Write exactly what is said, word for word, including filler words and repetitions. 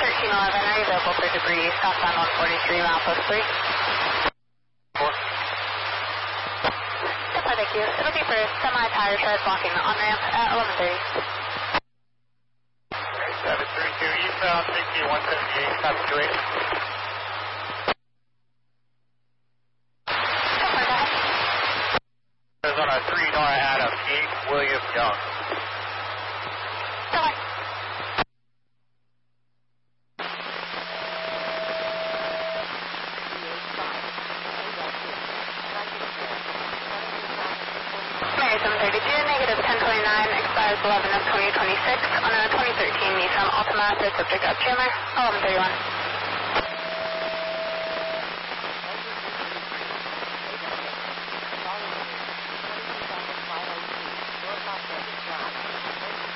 thirteen eleven, are you available for debris southbound one forty-three, mile post three? Four. Yes, thank you. It'll be for semi-tire tread blocking the on-ramp at eleven thirty. seven three two eastbound, C Q one seventy-eight, copy two eight. Arizona three, Nora Adams, eight, William Young. Okay. Mary seven thirty-two, negative ten twenty-nine, expires eleven of twenty twenty-six on a twenty thirteen Nissan Altima, third subject up trimmer, eleven thirty-one.